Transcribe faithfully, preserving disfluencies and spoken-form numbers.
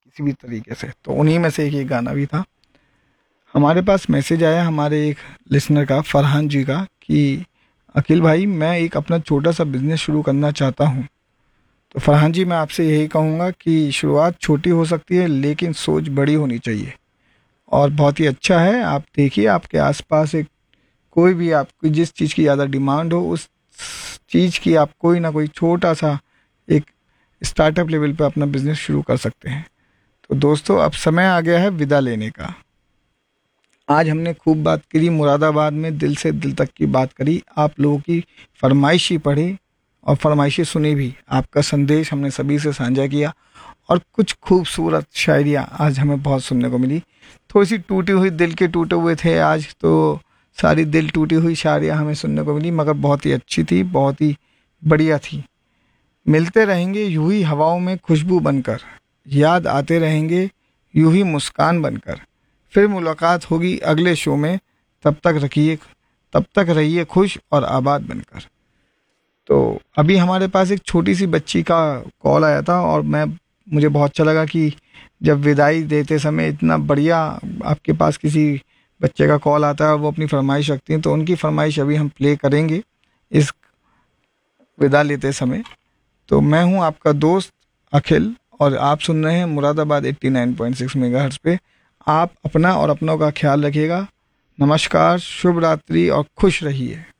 किसी भी तरीके से। तो उन्हीं में से एक ये गाना भी था। हमारे पास मैसेज आया हमारे एक लिसनर का, फरहान जी का, कि अखिल भाई मैं एक अपना छोटा सा बिजनेस शुरू करना चाहता हूँ। तो फरहान जी मैं आपसे यही कहूँगा कि शुरुआत छोटी हो सकती है लेकिन सोच बड़ी होनी चाहिए। और बहुत ही अच्छा है, आप देखिए आपके आसपास एक कोई भी आपको जिस चीज़ की ज़्यादा डिमांड हो उस चीज़ की आप कोई ना कोई छोटा सा एक स्टार्टअप लेवल पे अपना बिजनेस शुरू कर सकते हैं। तो दोस्तों अब समय आ गया है विदा लेने का। आज हमने खूब बात करी, मुरादाबाद में दिल से दिल तक की बात करी, आप लोगों की फरमाइशी पढ़ी और फरमाइशी सुनी भी, आपका संदेश हमने सभी से साझा किया और कुछ खूबसूरत शायरियाँ आज हमें बहुत सुनने को मिली। थोड़ी सी टूटी हुई दिल के टूटे हुए थे आज, तो सारी दिल टूटी हुई शायरियाँ हमें सुनने को मिली, मगर बहुत ही अच्छी थी, बहुत ही बढ़िया थी। मिलते रहेंगे यूं ही हवाओं में खुशबू बनकर, याद आते रहेंगे यूं ही मुस्कान बनकर, फिर मुलाकात होगी अगले शो में, तब तक रखिए तब तक रहिए खुश और आबाद बनकर। तो अभी हमारे पास एक छोटी सी बच्ची का कॉल आया था और मैं मुझे बहुत अच्छा लगा कि जब विदाई देते समय इतना बढ़िया आपके पास किसी बच्चे का कॉल आता है और वो अपनी फरमाइश रखती हैं, तो उनकी फरमाइश अभी हम प्ले करेंगे इस विदा लेते समय। तो मैं हूं आपका दोस्त अखिल और आप सुन रहे हैं Moradabad eighty nine point six megahertz पे। आप अपना और अपनों का ख्याल रखिएगा। नमस्कार, शुभ रात्रि और खुश रहिए।